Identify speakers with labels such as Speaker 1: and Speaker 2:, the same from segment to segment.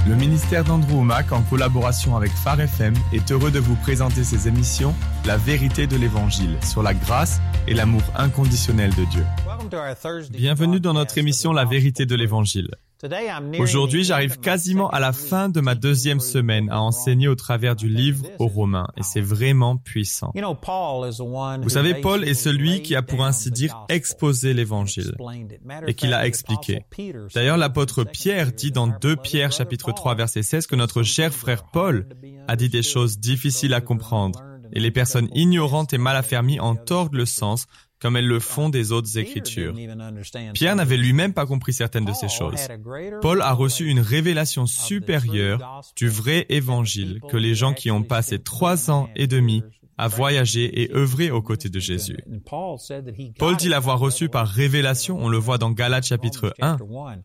Speaker 1: Le ministère d'Andrew Wommack, en collaboration avec Phare FM, est heureux de vous présenter ses émissions « La vérité de l'Évangile » sur la grâce et l'amour inconditionnel de Dieu. Bienvenue dans notre émission « La vérité de l'Évangile ». Aujourd'hui, j'arrive quasiment à la fin de ma 2e semaine à enseigner au travers du livre aux Romains, et c'est vraiment puissant. Vous savez, Paul est celui qui a, pour ainsi dire, exposé l'Évangile, et qui l'a expliqué. D'ailleurs, l'apôtre Pierre dit dans 2 Pierre chapitre 3 verset 16 que notre cher frère Paul a dit des choses difficiles à comprendre, et les personnes ignorantes et mal affermies en tordent le sens, comme elles le font des autres Écritures. Pierre n'avait lui-même pas compris certaines de ces choses. Paul a reçu une révélation supérieure du vrai Évangile que les gens qui ont passé 3 ans et demi à voyager et œuvrer aux côtés de Jésus. Paul dit l'avoir reçu par révélation, on le voit dans Galates chapitre 1.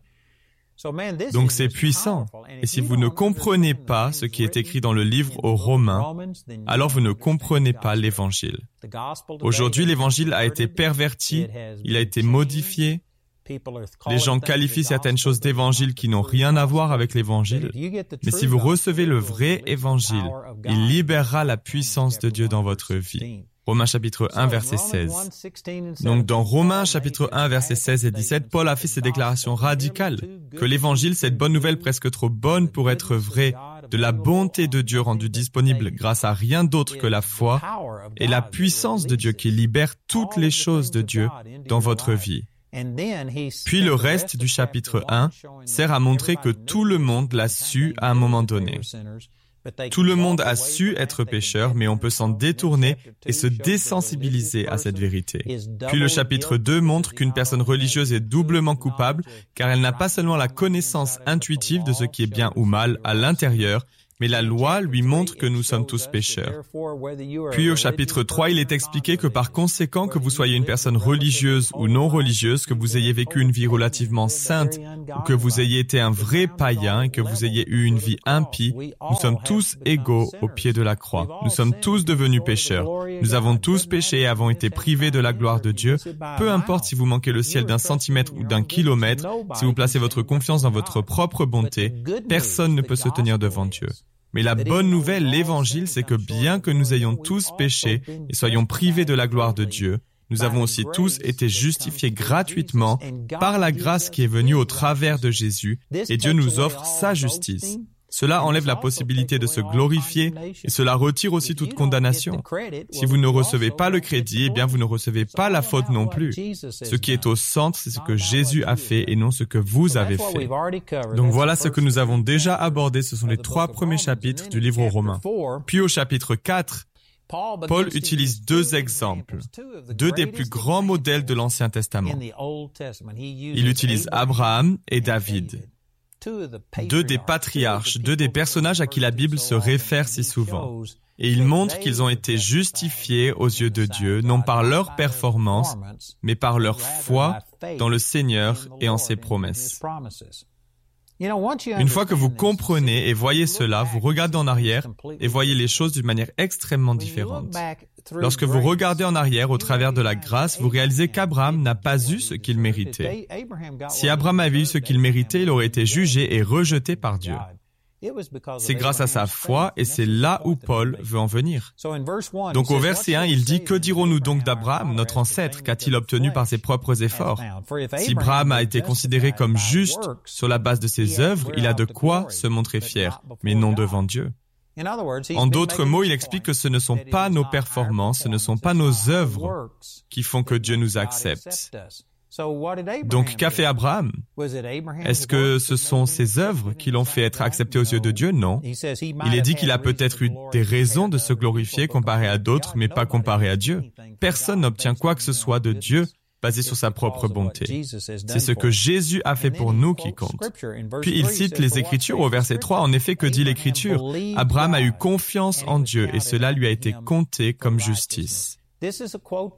Speaker 1: Donc c'est puissant. Et si vous ne comprenez pas ce qui est écrit dans le livre aux Romains, alors vous ne comprenez pas l'Évangile. Aujourd'hui, l'Évangile a été perverti, il a été modifié. Les gens qualifient certaines choses d'Évangile qui n'ont rien à voir avec l'Évangile. Mais si vous recevez le vrai Évangile, il libérera la puissance de Dieu dans votre vie. Romains chapitre 1, verset 16. Donc dans Romains chapitre 1, verset 16 et 17, Paul a fait ces déclarations radicales, que l'Évangile, cette bonne nouvelle presque trop bonne pour être vraie, de la bonté de Dieu rendue disponible grâce à rien d'autre que la foi, et la puissance de Dieu qui libère toutes les choses de Dieu dans votre vie. Puis le reste du chapitre 1 sert à montrer que tout le monde l'a su à un moment donné. Tout le monde a su être pécheur, mais on peut s'en détourner et se désensibiliser à cette vérité. Puis le chapitre 2 montre qu'une personne religieuse est doublement coupable, car elle n'a pas seulement la connaissance intuitive de ce qui est bien ou mal à l'intérieur, mais la loi lui montre que nous sommes tous pécheurs. Puis au chapitre 3, il est expliqué que par conséquent, que vous soyez une personne religieuse ou non religieuse, que vous ayez vécu une vie relativement sainte, ou que vous ayez été un vrai païen et que vous ayez eu une vie impie, nous sommes tous égaux au pied de la croix. Nous sommes tous devenus pécheurs. Nous avons tous péché et avons été privés de la gloire de Dieu. Peu importe si vous manquez le ciel d'1 centimètre ou d'1 kilomètre, si vous placez votre confiance dans votre propre bonté, personne ne peut se tenir devant Dieu. Mais la bonne nouvelle, l'Évangile, c'est que bien que nous ayons tous péché et soyons privés de la gloire de Dieu, nous avons aussi tous été justifiés gratuitement par la grâce qui est venue au travers de Jésus, et Dieu nous offre sa justice. Cela enlève la possibilité de se glorifier et cela retire aussi toute condamnation. Si vous ne recevez pas le crédit, eh bien vous ne recevez pas la faute non plus. Ce qui est au centre, c'est ce que Jésus a fait et non ce que vous avez fait. Donc voilà ce que nous avons déjà abordé, ce sont les 3 premiers chapitres du livre aux Romains. Puis au chapitre 4, Paul utilise 2 exemples, 2 des plus grands modèles de l'Ancien Testament. Il utilise Abraham et David. 2 des patriarches, 2 des personnages à qui la Bible se réfère si souvent. Et il montre qu'ils ont été justifiés aux yeux de Dieu, non par leur performance, mais par leur foi dans le Seigneur et en ses promesses. Une fois que vous comprenez et voyez cela, vous regardez en arrière et voyez les choses d'une manière extrêmement différente. Lorsque vous regardez en arrière au travers de la grâce, vous réalisez qu'Abraham n'a pas eu ce qu'il méritait. Si Abraham avait eu ce qu'il méritait, il aurait été jugé et rejeté par Dieu. C'est grâce à sa foi et c'est là où Paul veut en venir. Donc au verset 1, il dit « Que dirons-nous donc d'Abraham, notre ancêtre, qu'a-t-il obtenu par ses propres efforts ?» Si Abraham a été considéré comme juste sur la base de ses œuvres, il a de quoi se montrer fier, mais non devant Dieu. En d'autres mots, il explique que ce ne sont pas nos performances, ce ne sont pas nos œuvres qui font que Dieu nous accepte. Donc, qu'a fait Abraham? Est-ce que ce sont ses œuvres qui l'ont fait être accepté aux yeux de Dieu? Non. Il est dit qu'il a peut-être eu des raisons de se glorifier comparé à d'autres, mais pas comparé à Dieu. Personne n'obtient quoi que ce soit de Dieu basé sur sa propre bonté. C'est ce que Jésus a fait pour nous qui compte. Puis il cite les Écritures au verset 3. En effet, que dit l'Écriture? Abraham a eu confiance en Dieu et cela lui a été compté comme justice.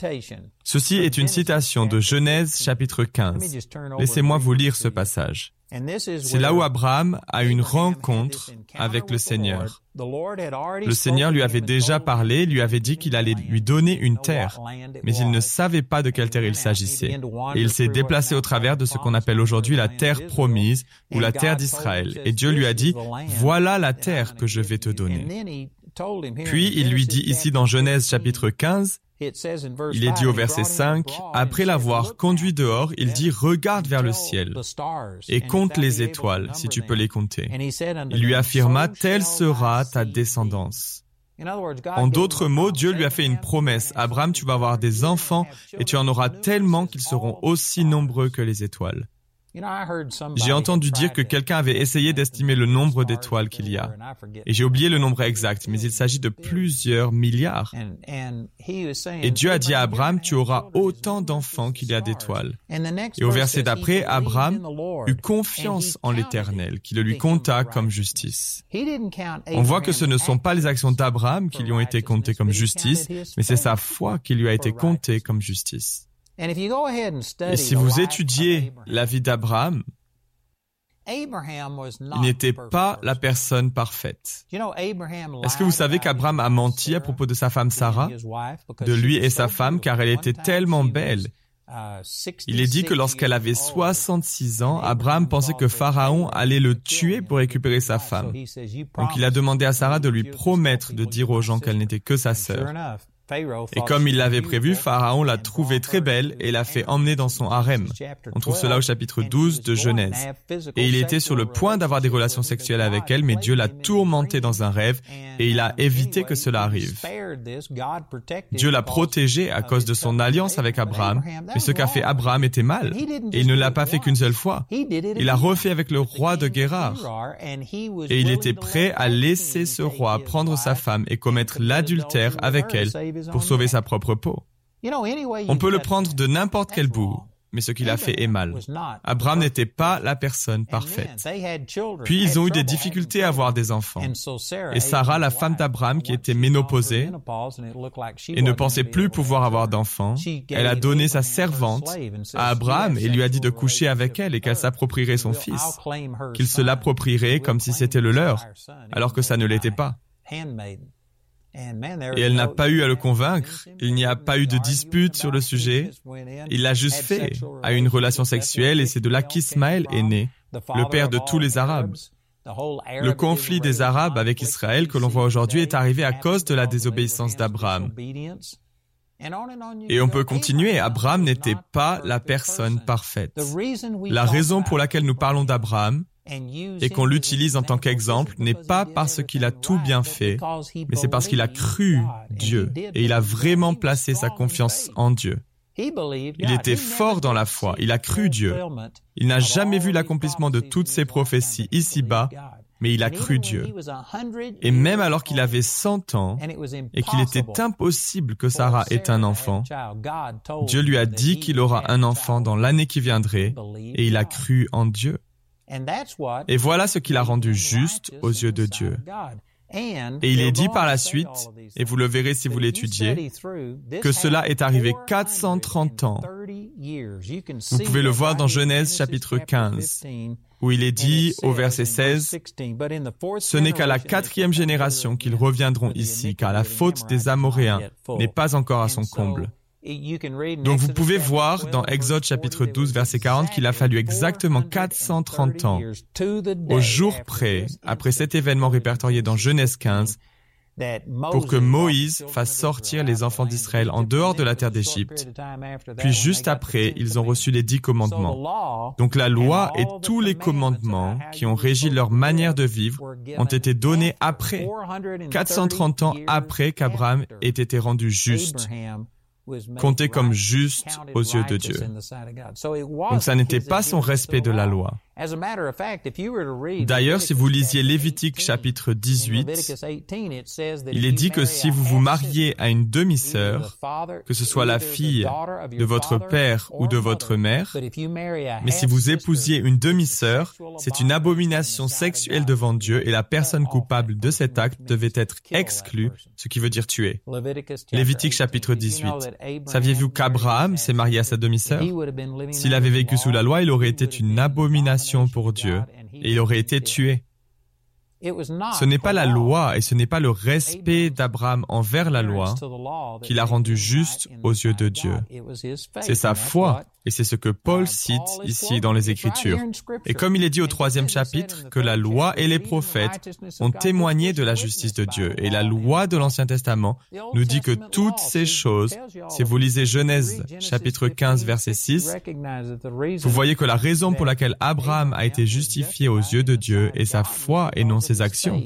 Speaker 1: Ceci est une citation de Genèse chapitre 15. Laissez-moi vous lire ce passage. C'est là où Abraham a une rencontre avec le Seigneur. Le Seigneur lui avait déjà parlé, lui avait dit qu'il allait lui donner une terre, mais il ne savait pas de quelle terre il s'agissait. Et il s'est déplacé au travers de ce qu'on appelle aujourd'hui la terre promise ou la terre d'Israël. Et Dieu lui a dit, voilà la terre que je vais te donner. Puis il lui dit ici dans Genèse chapitre 15, il est dit au verset 5, après l'avoir conduit dehors, il dit, regarde vers le ciel et compte les étoiles, si tu peux les compter. Il lui affirma, telle sera ta descendance. En d'autres mots, Dieu lui a fait une promesse. Abraham, tu vas avoir des enfants et tu en auras tellement qu'ils seront aussi nombreux que les étoiles. J'ai entendu dire que quelqu'un avait essayé d'estimer le nombre d'étoiles qu'il y a. Et j'ai oublié le nombre exact, mais il s'agit de plusieurs milliards. Et Dieu a dit à Abraham, tu auras autant d'enfants qu'il y a d'étoiles. Et au verset d'après, Abraham eut confiance en l'Éternel, qui le lui compta comme justice. On voit que ce ne sont pas les actions d'Abraham qui lui ont été comptées comme justice, mais c'est sa foi qui lui a été comptée comme justice. Et si vous étudiez la vie d'Abraham, il n'était pas la personne parfaite. Est-ce que vous savez qu'Abraham a menti à propos de sa femme Sarah, de lui et sa femme, car elle était tellement belle? Il est dit que lorsqu'elle avait 66 ans, Abraham pensait que Pharaon allait le tuer pour récupérer sa femme. Donc il a demandé à Sarah de lui promettre de dire aux gens qu'elle n'était que sa sœur. Et comme il l'avait prévu, Pharaon l'a trouvée très belle et l'a fait emmener dans son harem. On trouve cela au chapitre 12 de Genèse. Et il était sur le point d'avoir des relations sexuelles avec elle, mais Dieu l'a tourmenté dans un rêve et il a évité que cela arrive. Dieu l'a protégé à cause de son alliance avec Abraham, mais ce qu'a fait Abraham était mal. Et il ne l'a pas fait qu'une seule fois. Il a refait avec le roi de Guérar. Et il était prêt à laisser ce roi prendre sa femme et commettre l'adultère avec elle pour sauver sa propre peau. On peut le prendre de n'importe quel bout, mais ce qu'il a fait est mal. Abraham n'était pas la personne parfaite. Puis ils ont eu des difficultés à avoir des enfants. Et Sarah, la femme d'Abraham qui était ménopausée et ne pensait plus pouvoir avoir d'enfants, elle a donné sa servante à Abraham et lui a dit de coucher avec elle et qu'elle s'approprierait son fils, qu'il se l'approprierait comme si c'était le leur, alors que ça ne l'était pas. Et elle n'a pas eu à le convaincre, il n'y a pas eu de dispute sur le sujet, il l'a juste fait, a eu une relation sexuelle et c'est de là qu'Ismaël est né, le père de tous les Arabes. Le conflit des Arabes avec Israël que l'on voit aujourd'hui est arrivé à cause de la désobéissance d'Abraham. Et on peut continuer, Abraham n'était pas la personne parfaite. La raison pour laquelle nous parlons d'Abraham, et qu'on l'utilise en tant qu'exemple n'est pas parce qu'il a tout bien fait, mais c'est parce qu'il a cru Dieu et il a vraiment placé sa confiance en Dieu. Il était fort dans la foi, il a cru Dieu. Il n'a jamais vu l'accomplissement de toutes ses prophéties ici-bas, mais il a cru Dieu. Et même alors qu'il avait 100 ans et qu'il était impossible que Sarah ait un enfant, Dieu lui a dit qu'il aura un enfant dans l'année qui viendrait et il a cru en Dieu. Et voilà ce qui l'a rendu juste aux yeux de Dieu. Et il est dit par la suite, et vous le verrez si vous l'étudiez, que cela est arrivé 430 ans. Vous pouvez le voir dans Genèse chapitre 15, où il est dit au verset 16, « Ce n'est qu'à la 4e génération qu'ils reviendront ici, car la faute des Amoréens n'est pas encore à son comble. » Donc vous pouvez voir dans Exode chapitre 12 verset 40 qu'il a fallu exactement 430 ans, au jour près, après cet événement répertorié dans Genèse 15, pour que Moïse fasse sortir les enfants d'Israël en dehors de la terre d'Égypte. Puis juste après, ils ont reçu les 10 commandements. Donc la loi et tous les commandements qui ont régi leur manière de vivre ont été donnés après, 430 ans après qu'Abraham ait été rendu juste, compté comme juste aux yeux de Dieu. Donc ça n'était pas son respect de la loi. D'ailleurs, si vous lisiez Lévitique chapitre 18, il est dit que si vous vous mariez à une demi-sœur, que ce soit la fille de votre père ou de votre mère, mais si vous épousiez une demi-sœur, c'est une abomination sexuelle devant Dieu et la personne coupable de cet acte devait être exclue, ce qui veut dire tuée. Lévitique chapitre 18. Saviez-vous qu'Abraham s'est marié à sa demi-sœur? S'il avait vécu sous la loi, il aurait été une abomination affection pour Dieu et il aurait été tué. Ce n'est pas la loi et ce n'est pas le respect d'Abraham envers la loi qui l'a rendu juste aux yeux de Dieu. C'est sa foi et c'est ce que Paul cite ici dans les Écritures. Et comme il est dit au 3e chapitre, que la loi et les prophètes ont témoigné de la justice de Dieu. Et la loi de l'Ancien Testament nous dit que toutes ces choses, si vous lisez Genèse chapitre 15 verset 6, vous voyez que la raison pour laquelle Abraham a été justifié aux yeux de Dieu est sa foi et non ses actions.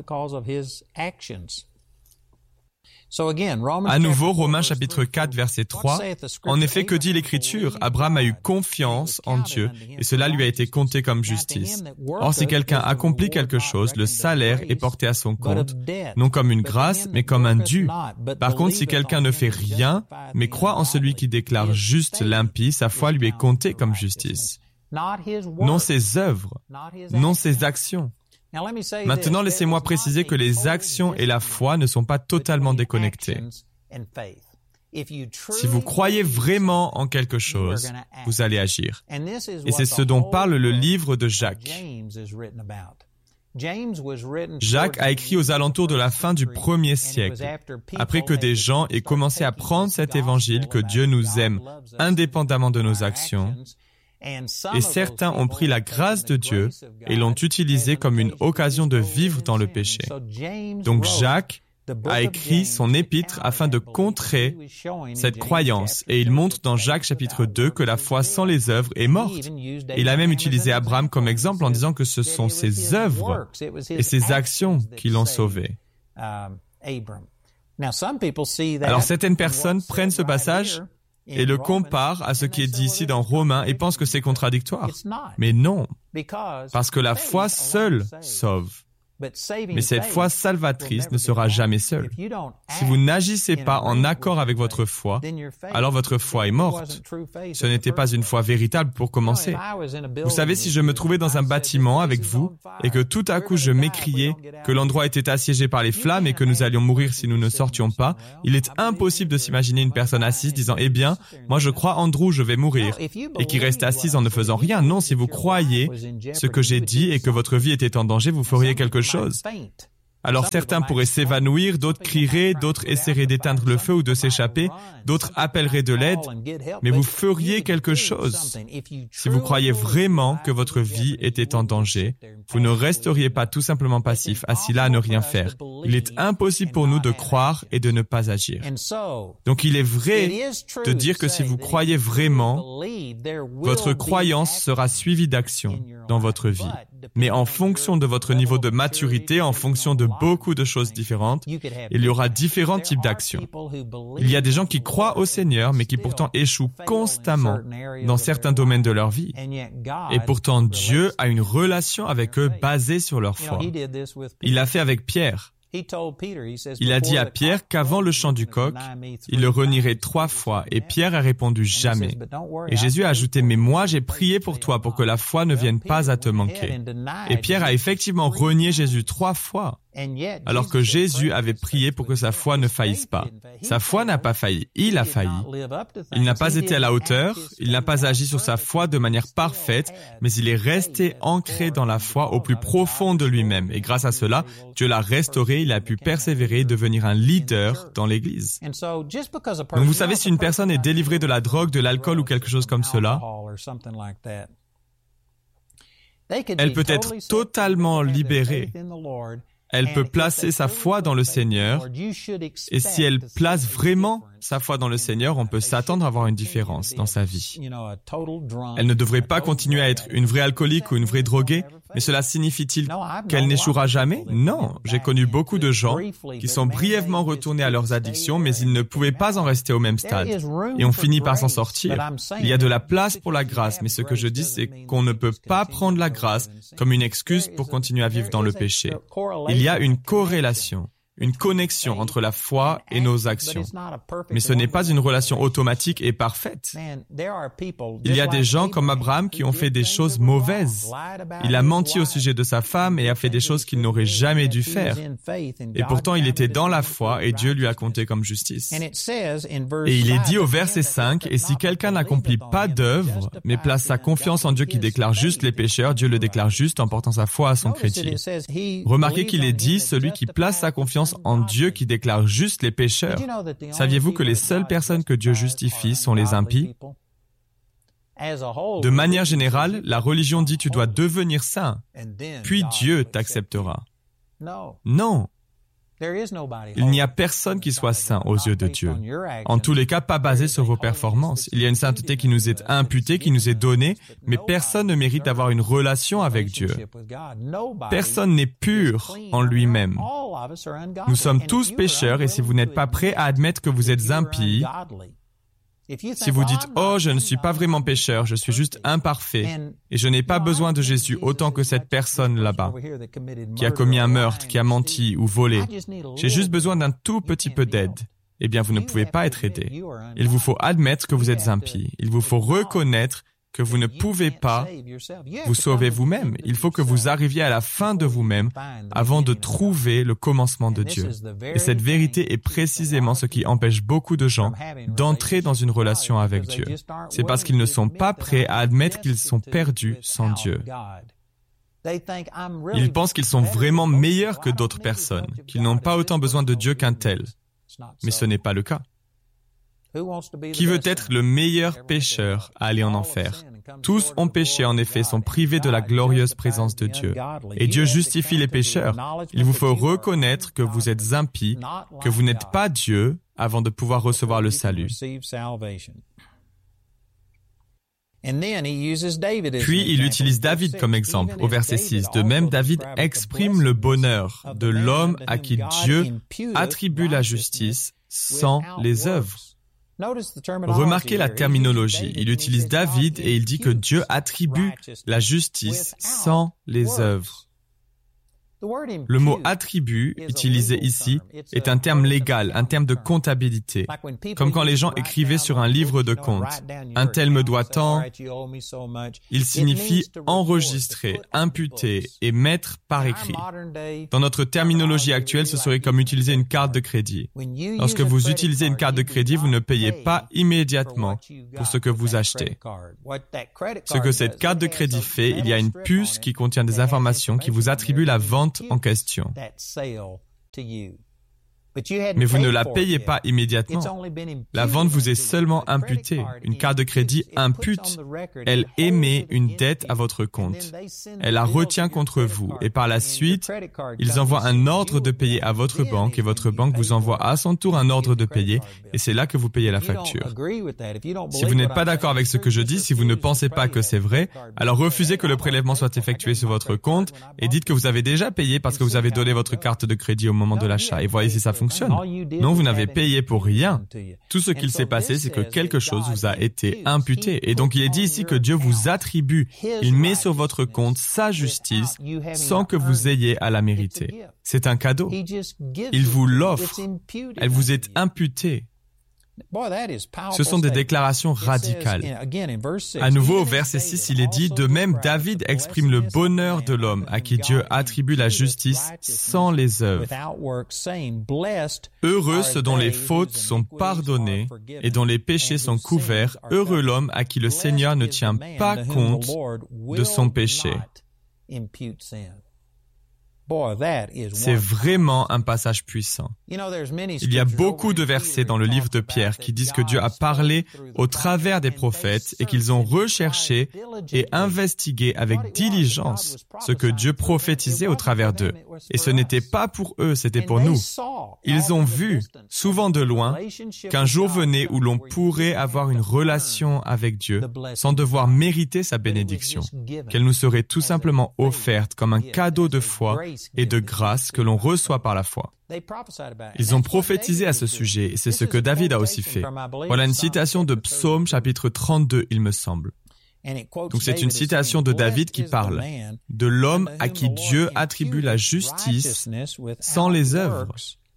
Speaker 1: À nouveau, Romains chapitre 4, verset 3, « En effet, que dit l'Écriture? Abraham a eu confiance en Dieu, et cela lui a été compté comme justice. Or, si quelqu'un accomplit quelque chose, le salaire est porté à son compte, non comme une grâce, mais comme un dû. Par contre, si quelqu'un ne fait rien, mais croit en celui qui déclare juste l'impie, sa foi lui est comptée comme justice. Non ses œuvres, non ses actions. » Maintenant, laissez-moi préciser que les actions et la foi ne sont pas totalement déconnectées. Si vous croyez vraiment en quelque chose, vous allez agir. Et c'est ce dont parle le livre de Jacques. Jacques a écrit aux alentours de la fin du 1er siècle, après que des gens aient commencé à prendre cet évangile que Dieu nous aime indépendamment de nos actions. Et certains ont pris la grâce de Dieu et l'ont utilisée comme une occasion de vivre dans le péché. Donc Jacques a écrit son épître afin de contrer cette croyance. Et il montre dans Jacques chapitre 2 que la foi sans les œuvres est morte. Et il a même utilisé Abraham comme exemple en disant que ce sont ses œuvres et ses actions qui l'ont sauvé. Alors certaines personnes prennent ce passage et le comparent à ce qui est dit ici dans Romains et pensent que c'est contradictoire. Mais non, parce que la foi seule sauve. Mais cette foi salvatrice ne sera jamais seule. Si vous n'agissez pas en accord avec votre foi, alors votre foi est morte. Ce n'était pas une foi véritable pour commencer. Vous savez, si je me trouvais dans un bâtiment avec vous et que tout à coup je m'écriais que l'endroit était assiégé par les flammes et que nous allions mourir si nous ne sortions pas, il est impossible de s'imaginer une personne assise disant « Eh bien, moi je crois Andrew, je vais mourir » et qui reste assise en ne faisant rien. Non, si vous croyez ce que j'ai dit et que votre vie était en danger, vous feriez quelque chose. Alors certains pourraient s'évanouir, d'autres crieraient, d'autres essaieraient d'éteindre le feu ou de s'échapper, d'autres appelleraient de l'aide, mais vous feriez quelque chose. Si vous croyez vraiment que votre vie était en danger, vous ne resteriez pas tout simplement passif, assis là à ne rien faire. Il est impossible pour nous de croire et de ne pas agir. Donc il est vrai de dire que si vous croyez vraiment, votre croyance sera suivie d'action dans votre vie. Mais en fonction de votre niveau de maturité, en fonction de beaucoup de choses différentes, il y aura différents types d'actions. Il y a des gens qui croient au Seigneur, mais qui pourtant échouent constamment dans certains domaines de leur vie. Et pourtant, Dieu a une relation avec eux basée sur leur foi. Il l'a fait avec Pierre. Il a dit à Pierre qu'avant le chant du coq, il le renierait 3 fois, et Pierre a répondu jamais. Et Jésus a ajouté, mais moi j'ai prié pour toi pour que la foi ne vienne pas à te manquer. Et Pierre a effectivement renié Jésus 3 fois, alors que Jésus avait prié pour que sa foi ne faillisse pas. Sa foi n'a pas failli, il a failli. Il n'a pas été à la hauteur, il n'a pas agi sur sa foi de manière parfaite, mais il est resté ancré dans la foi au plus profond de lui-même. Et grâce à cela, Dieu l'a restauré, il a pu persévérer et devenir un leader dans l'Église. Donc vous savez, si une personne est délivrée de la drogue, de l'alcool ou quelque chose comme cela, elle peut être totalement libérée. Elle peut placer sa foi dans le Seigneur, et si elle place vraiment sa foi dans le Seigneur, on peut s'attendre à voir une différence dans sa vie. Elle ne devrait pas continuer à être une vraie alcoolique ou une vraie droguée, mais cela signifie-t-il qu'elle n'échouera jamais? Non, j'ai connu beaucoup de gens qui sont brièvement retournés à leurs addictions, mais ils ne pouvaient pas en rester au même stade, et ont fini par s'en sortir. Il y a de la place pour la grâce, mais ce que je dis, c'est qu'on ne peut pas prendre la grâce comme une excuse pour continuer à vivre dans le péché. Il y a une corrélation. une connexion entre la foi et nos actions. Mais ce n'est pas une relation automatique et parfaite. Il y a des gens comme Abraham qui ont fait des choses mauvaises. Il a menti au sujet de sa femme et a fait des choses qu'il n'aurait jamais dû faire. Et pourtant, il était dans la foi et Dieu lui a compté comme justice. Et il est dit au verset 5, « Et si quelqu'un n'accomplit pas d'œuvre, mais place sa confiance en Dieu qui déclare juste les pécheurs, Dieu le déclare juste en portant sa foi à son crédit. » Remarquez qu'il est dit, celui qui place sa confiance en Dieu qui déclare juste les pécheurs. Saviez-vous que les seules personnes que Dieu justifie sont les impies? De manière générale, la religion dit tu dois devenir saint, puis Dieu t'acceptera. Non. Il n'y a personne qui soit saint aux yeux de Dieu. En tous les cas, pas basé sur vos performances. Il y a une sainteté qui nous est imputée, qui nous est donnée, mais personne ne mérite d'avoir une relation avec Dieu. Personne n'est pur en lui-même. Nous sommes tous pécheurs et si vous n'êtes pas prêt à admettre que vous êtes impie, si vous dites « Oh, je ne suis pas vraiment pécheur, je suis juste imparfait et je n'ai pas besoin de Jésus autant que cette personne là-bas qui a commis un meurtre, qui a menti ou volé. J'ai juste besoin d'un tout petit peu d'aide. » Eh bien, vous ne pouvez pas être aidé. Il vous faut admettre que vous êtes impie. Il vous faut reconnaître que vous ne pouvez pas vous sauver vous-même. Il faut que vous arriviez à la fin de vous-même avant de trouver le commencement de Dieu. Et cette vérité est précisément ce qui empêche beaucoup de gens d'entrer dans une relation avec Dieu. C'est parce qu'ils ne sont pas prêts à admettre qu'ils sont perdus sans Dieu. Ils pensent qu'ils sont vraiment meilleurs que d'autres personnes, qu'ils n'ont pas autant besoin de Dieu qu'un tel. Mais ce n'est pas le cas. Qui veut être le meilleur pécheur à aller en enfer? Tous ont péché, en effet, sont privés de la glorieuse présence de Dieu. Et Dieu justifie les pécheurs. Il vous faut reconnaître que vous êtes impies, que vous n'êtes pas Dieu, avant de pouvoir recevoir le salut. Puis, il utilise David comme exemple, au verset 6. De même, David exprime le bonheur de l'homme à qui Dieu attribue la justice sans les œuvres. Remarquez la terminologie. Il utilise David et il dit que Dieu attribue la justice sans les œuvres. Le mot « attribut » utilisé ici est un terme légal, un terme de comptabilité. Comme quand les gens écrivaient sur un livre de compte. Un tel me doit tant. Il signifie enregistrer, imputer et mettre par écrit. Dans notre terminologie actuelle, ce serait comme utiliser une carte de crédit. Lorsque vous utilisez une carte de crédit, vous ne payez pas immédiatement pour ce que vous achetez. Ce que cette carte de crédit fait, il y a une puce qui contient des informations qui vous attribuent la vente en question. Mais vous ne la payez pas immédiatement. La vente vous est seulement imputée. Une carte de crédit impute. Elle émet une dette à votre compte. Elle la retient contre vous. Et par la suite, ils envoient un ordre de payer à votre banque et votre banque vous envoie à son tour un ordre de payer et c'est là que vous payez la facture. Si vous n'êtes pas d'accord avec ce que je dis, si vous ne pensez pas que c'est vrai, alors refusez que le prélèvement soit effectué sur votre compte et dites que vous avez déjà payé parce que vous avez donné votre carte de crédit au moment de l'achat et voyez si ça fonctionne. Non, vous n'avez payé pour rien. Tout ce qu'il s'est passé, c'est que quelque chose vous a été imputé. Et donc, il est dit ici que Dieu vous attribue. Il met sur votre compte sa justice sans que vous ayez à la mériter. C'est un cadeau. Il vous l'offre. Elle vous est imputée. Ce sont des déclarations radicales. À nouveau, au verset 6, il est dit, « De même, David exprime le bonheur de l'homme à qui Dieu attribue la justice sans les œuvres. Heureux ceux dont les fautes sont pardonnées et dont les péchés sont couverts. Heureux l'homme à qui le Seigneur ne tient pas compte de son péché. » C'est vraiment un passage puissant. Il y a beaucoup de versets dans le livre de Pierre qui disent que Dieu a parlé au travers des prophètes et qu'ils ont recherché et investigué avec diligence ce que Dieu prophétisait au travers d'eux. Et ce n'était pas pour eux, c'était pour nous. Ils ont vu, souvent de loin, qu'un jour venait où l'on pourrait avoir une relation avec Dieu sans devoir mériter sa bénédiction, qu'elle nous serait tout simplement offerte comme un cadeau de foi et de grâce que l'on reçoit par la foi. Ils ont prophétisé à ce sujet, et c'est ce que David a aussi fait. Voilà une citation de Psaume chapitre 32, il me semble. Donc c'est une citation de David qui parle de l'homme à qui Dieu attribue la justice sans les œuvres.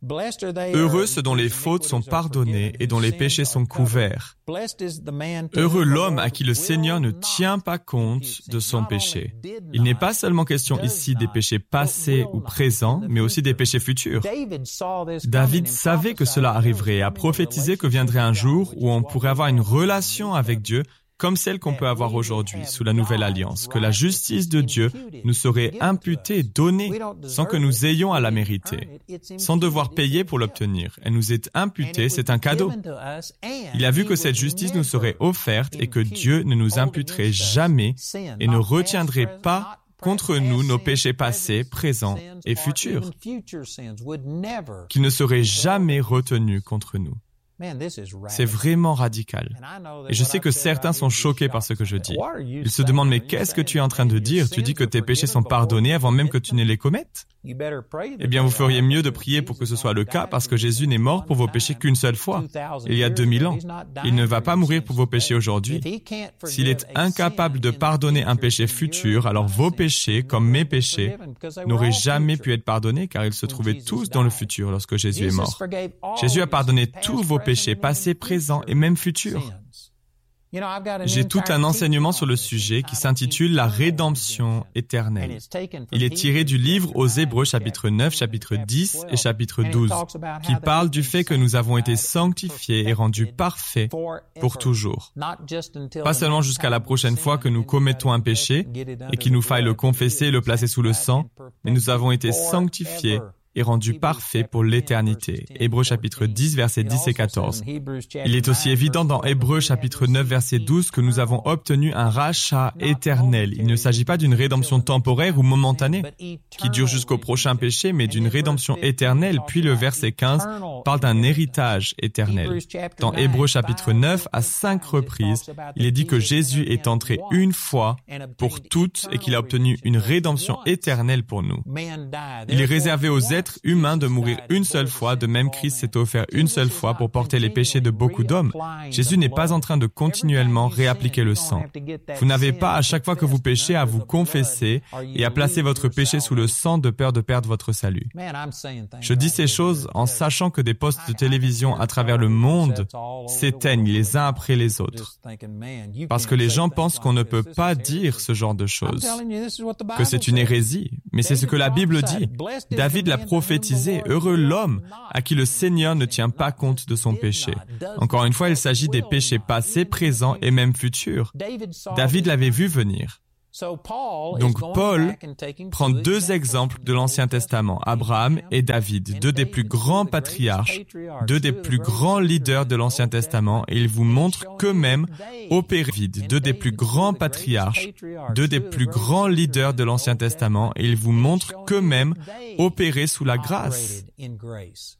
Speaker 1: Heureux ceux dont les fautes sont pardonnées et dont les péchés sont couverts. Heureux l'homme à qui le Seigneur ne tient pas compte de son péché. Il n'est pas seulement question ici des péchés passés ou présents, mais aussi des péchés futurs. David savait que cela arriverait et a prophétisé que viendrait un jour où on pourrait avoir une relation avec Dieu comme celle qu'on peut avoir aujourd'hui sous la nouvelle alliance, que la justice de Dieu nous serait imputée, donnée, sans que nous ayons à la mériter, sans devoir payer pour l'obtenir. Elle nous est imputée, c'est un cadeau. Il a vu que cette justice nous serait offerte et que Dieu ne nous imputerait jamais et ne retiendrait pas contre nous nos péchés passés, présents et futurs, qui ne seraient jamais retenus contre nous. C'est vraiment radical. Et je sais que certains sont choqués par ce que je dis. Ils se demandent, mais qu'est-ce que tu es en train de dire? Tu dis que tes péchés sont pardonnés avant même que tu ne les commettes? Eh bien, vous feriez mieux de prier pour que ce soit le cas parce que Jésus n'est mort pour vos péchés qu'une seule fois, il y a 2000 ans. Il ne va pas mourir pour vos péchés aujourd'hui. S'il est incapable de pardonner un péché futur, alors vos péchés, comme mes péchés, n'auraient jamais pu être pardonnés car ils se trouvaient tous dans le futur lorsque Jésus est mort. Jésus a pardonné tous vos péchés passés, présents et même futurs. J'ai tout un enseignement sur le sujet qui s'intitule « La rédemption éternelle ». Il est tiré du livre aux Hébreux, chapitre 9, chapitre 10 et chapitre 12, qui parle du fait que nous avons été sanctifiés et rendus parfaits pour toujours. Pas seulement jusqu'à la prochaine fois que nous commettons un péché et qu'il nous faille le confesser et le placer sous le sang, mais nous avons été sanctifiés et rendu parfait pour l'éternité. Hébreux chapitre 10, versets 10 et 14. Il est aussi évident dans Hébreux chapitre 9, verset 12 que nous avons obtenu un rachat éternel. Il ne s'agit pas d'une rédemption temporaire ou momentanée qui dure jusqu'au prochain péché, mais d'une rédemption éternelle. Puis le verset 15 parle d'un héritage éternel. Dans Hébreux chapitre 9, à 5 reprises, il est dit que Jésus est entré une fois pour toutes et qu'il a obtenu une rédemption éternelle pour nous. Il est réservé aux êtres humain de mourir une seule fois, de même Christ s'est offert une seule fois pour porter les péchés de beaucoup d'hommes. Jésus n'est pas en train de continuellement réappliquer le sang. Vous n'avez pas à chaque fois que vous péchez à vous confesser et à placer votre péché sous le sang de peur de perdre votre salut. Je dis ces choses en sachant que des postes de télévision à travers le monde s'éteignent les uns après les autres. Parce que les gens pensent qu'on ne peut pas dire ce genre de choses, que c'est une hérésie. Mais c'est ce que la Bible dit. David l'a prophétisé, heureux l'homme à qui le Seigneur ne tient pas compte de son péché. Encore une fois, il s'agit des péchés passés, présents et même futurs. David l'avait vu venir. Donc Paul prend deux exemples de l'Ancien Testament, Abraham et David, deux des plus grands patriarches, deux des plus grands leaders de l'Ancien Testament, et il vous montre qu'eux-mêmes opéraient, deux des plus grands patriarches, deux des plus grands leaders de l'Ancien Testament, et il vous montre qu'eux-mêmes opéraient sous la grâce.